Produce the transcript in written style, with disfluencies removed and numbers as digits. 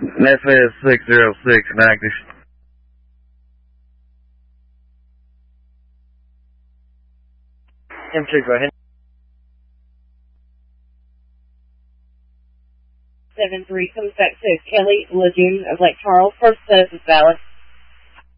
FS 606 inactive. Temperature, go ahead. 73 comes back to Kelly Lejeune of Lake Charles. First status is valid.